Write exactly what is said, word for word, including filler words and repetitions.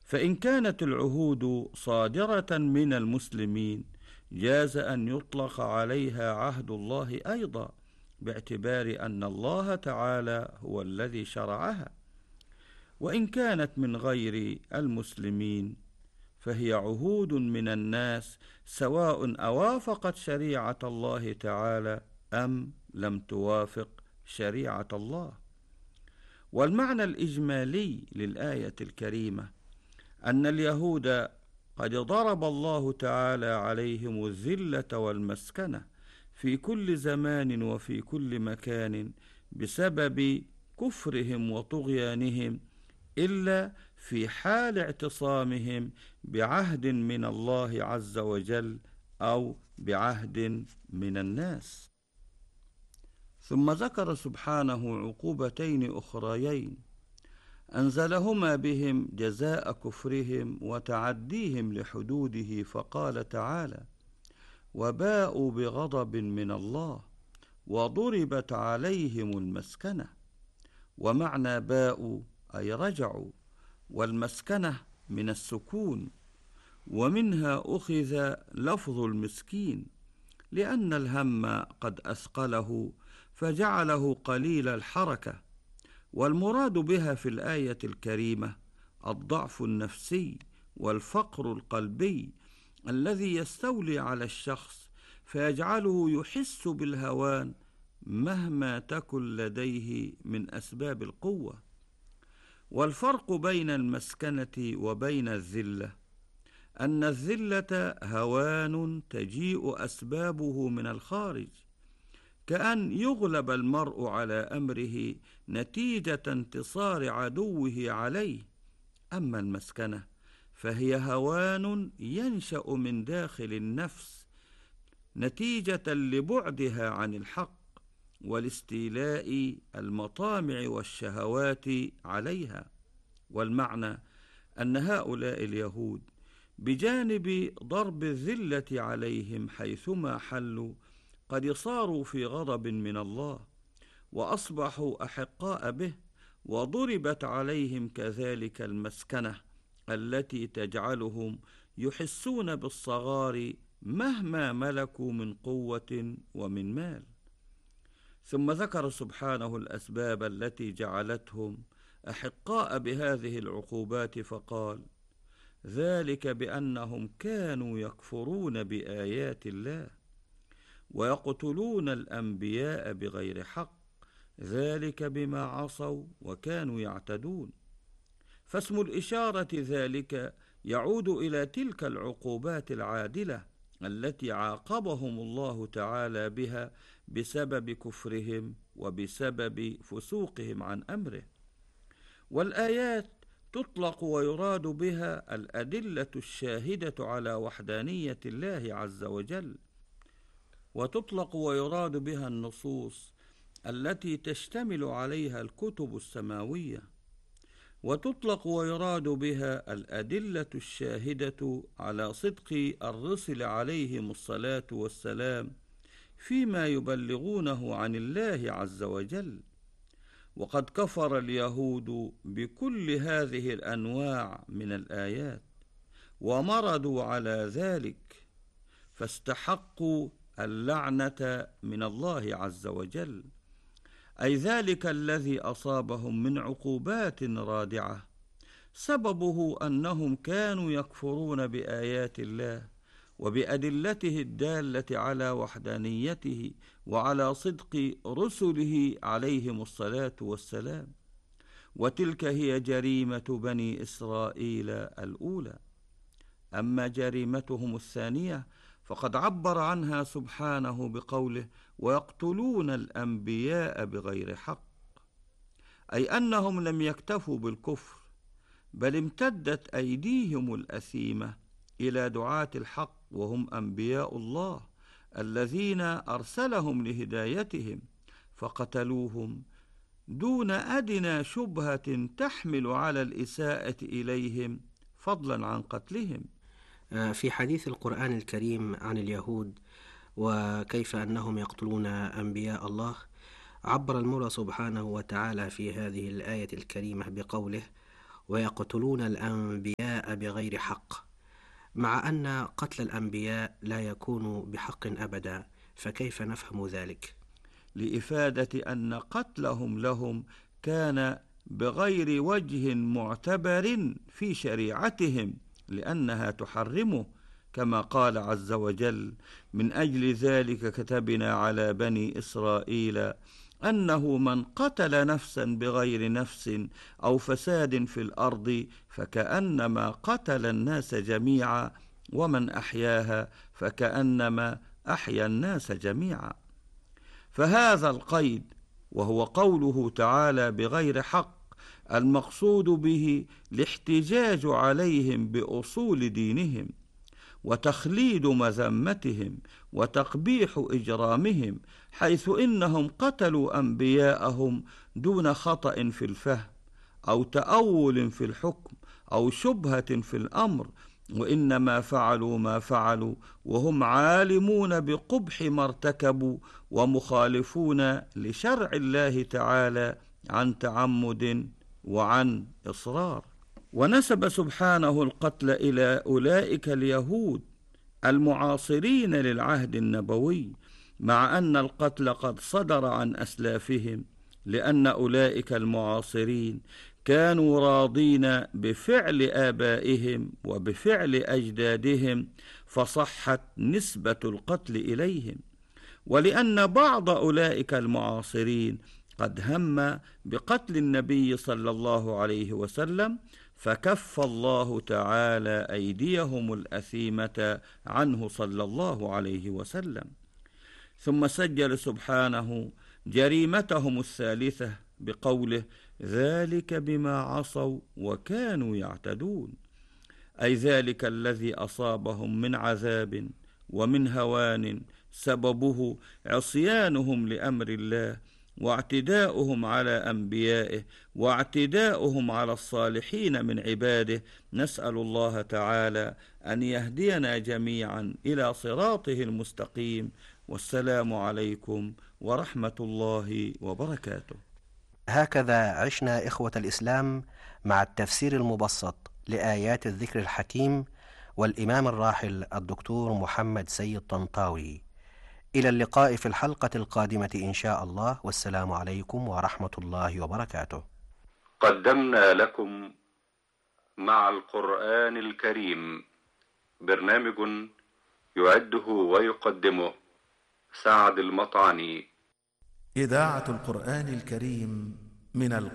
فإن كانت العهود صادرة من المسلمين جاز أن يطلق عليها عهد الله أيضا، باعتبار أن الله تعالى هو الذي شرعها. وإن كانت من غير المسلمين فهي عهود من الناس، سواء أوافقت شريعة الله تعالى أم لم توافق شريعة الله. والمعنى الإجمالي للآية الكريمة أن اليهود قد ضرب الله تعالى عليهم الذلة والمسكنة في كل زمان وفي كل مكان بسبب كفرهم وطغيانهم، إلا في حال اعتصامهم بعهد من الله عز وجل أو بعهد من الناس. ثم ذكر سبحانه عقوبتين أخريين أنزلهما بهم جزاء كفرهم وتعديهم لحدوده، فقال تعالى: وباءوا بغضب من الله وضربت عليهم المسكنة. ومعنى باءوا أي رجعوا، والمسكنة من السكون، ومنها أخذ لفظ المسكين، لأن الهم قد أثقله فجعله قليل الحركة. والمراد بها في الآية الكريمة الضعف النفسي والفقر القلبي الذي يستولي على الشخص فيجعله يحس بالهوان مهما تكن لديه من أسباب القوة. والفرق بين المسكنة وبين الذلة أن الذلة هوان تجيء أسبابه من الخارج، كأن يغلب المرء على أمره نتيجة انتصار عدوه عليه. أما المسكنة فهي هوان ينشأ من داخل النفس نتيجة لبعدها عن الحق والاستيلاء المطامع والشهوات عليها. والمعنى أن هؤلاء اليهود بجانب ضرب الذلة عليهم حيثما حلوا قد صاروا في غضب من الله وأصبحوا أحقاء به، وضربت عليهم كذلك المسكنة التي تجعلهم يحسون بالصغار مهما ملكوا من قوة ومن مال. ثم ذكر سبحانه الأسباب التي جعلتهم أحقاء بهذه العقوبات، فقال: ذلك بأنهم كانوا يكفرون بآيات الله ويقتلون الأنبياء بغير حق، ذلك بما عصوا وكانوا يعتدون. فاسم الإشارة ذلك يعود إلى تلك العقوبات العادلة التي عاقبهم الله تعالى بها بسبب كفرهم وبسبب فسوقهم عن أمره. والآيات تطلق ويراد بها الأدلة الشاهدة على وحدانية الله عز وجل، وتطلق ويراد بها النصوص التي تشتمل عليها الكتب السماوية، وتطلق ويراد بها الأدلة الشاهدة على صدق الرسل عليهم الصلاة والسلام فيما يبلغونه عن الله عز وجل. وقد كفر اليهود بكل هذه الأنواع من الآيات ومردوا على ذلك، فاستحقوا اللعنة من الله عز وجل، أي ذلك الذي أصابهم من عقوبات رادعة سببه أنهم كانوا يكفرون بآيات الله وبأدلته الدالة على وحدانيته وعلى صدق رسله عليهم الصلاة والسلام. وتلك هي جريمة بني إسرائيل الأولى. أما جريمتهم الثانية فقد عبر عنها سبحانه بقوله: ويقتلون الأنبياء بغير حق، أي أنهم لم يكتفوا بالكفر بل امتدت أيديهم الأثيمة إلى دعاة الحق وهم أنبياء الله الذين أرسلهم لهدايتهم، فقتلوهم دون أدنى شبهة تحمل على الإساءة إليهم فضلا عن قتلهم. في حديث القرآن الكريم عن اليهود وكيف أنهم يقتلون أنبياء الله، عبر المولى سبحانه وتعالى في هذه الآية الكريمة بقوله: ويقتلون الأنبياء بغير حق، مع أن قتل الأنبياء لا يكون بحق أبدا، فكيف نفهم ذلك؟ لإفادة أن قتلهم لهم كان بغير وجه معتبر في شريعتهم، لأنها تحرمه، كما قال عز وجل: من أجل ذلك كتبنا على بني إسرائيل أنه من قتل نفسا بغير نفس أو فساد في الأرض فكأنما قتل الناس جميعا، ومن أحياها فكأنما أحيا الناس جميعا. فهذا القيد، وهو قوله تعالى بغير حق، المقصود به الاحتجاج عليهم بأصول دينهم، وتخليد مذمتهم، وتقبيح إجرامهم، حيث إنهم قتلوا أنبياءهم دون خطأ في الفهم أو تأول في الحكم أو شبهة في الأمر، وإنما فعلوا ما فعلوا وهم عالمون بقبح ما ارتكبوا ومخالفون لشرع الله تعالى عن تعمد وعن إصرار. ونسب سبحانه القتل إلى أولئك اليهود المعاصرين للعهد النبوي، مع أن القتل قد صدر عن أسلافهم، لأن أولئك المعاصرين كانوا راضين بفعل آبائهم وبفعل أجدادهم، فصحت نسبة القتل إليهم. ولأن بعض أولئك المعاصرين قد هم بقتل النبي صلى الله عليه وسلم، فكف الله تعالى أيديهم الأثيمة عنه صلى الله عليه وسلم. ثم سجل سبحانه جريمتهم الثالثة بقوله: ذلك بما عصوا وكانوا يعتدون، أي ذلك الذي أصابهم من عذاب ومن هوان سببه عصيانهم لأمر الله، واعتداؤهم على أنبيائه، واعتداؤهم على الصالحين من عباده. نسأل الله تعالى أن يهدينا جميعا إلى صراطه المستقيم. والسلام عليكم ورحمة الله وبركاته. هكذا عشنا إخوة الإسلام مع التفسير المبسط لآيات الذكر الحكيم والإمام الراحل الدكتور محمد سيد طنطاوي. إلى اللقاء في الحلقة القادمة إن شاء الله، والسلام عليكم ورحمة الله وبركاته. قدمنا لكم مع القرآن الكريم برنامج يعده ويقدمه سعد المطعني. إذاعة القرآن الكريم من